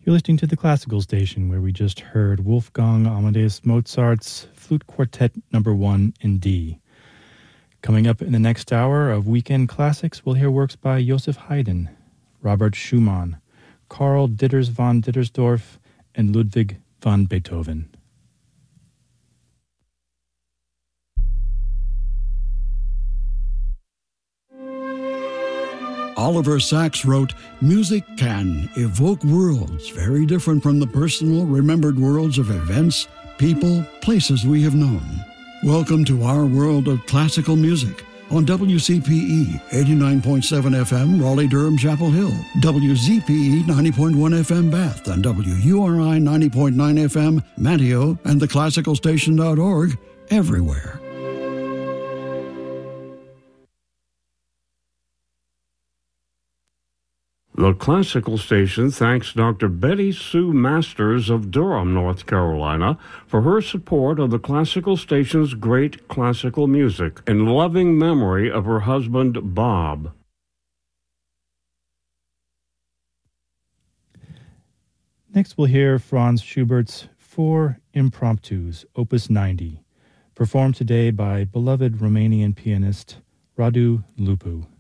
You're listening to the Classical Station, where we just heard Wolfgang Amadeus Mozart's Flute Quartet No. 1 in D. Coming up in the next hour of Weekend Classics, we'll hear works by Joseph Haydn, Robert Schumann, Karl Ditters von Dittersdorf, and Ludwig van Beethoven. Oliver Sacks wrote, "Music can evoke worlds very different from the personal, remembered worlds of events, people, places we have known." Welcome to our world of classical music on WCPE 89.7 FM, Raleigh-Durham, Chapel Hill, WZPE 90.1 FM, Bath, and WURI 90.9 FM, Manteo, and theclassicalstation.org, everywhere. The Classical Station thanks Dr. Betty Sue Masters of Durham, North Carolina, for her support of the Classical Station's great classical music in loving memory of her husband, Bob. Next, we'll hear Franz Schubert's Four Impromptus, Opus 90, performed today by beloved Romanian pianist Radu Lupu.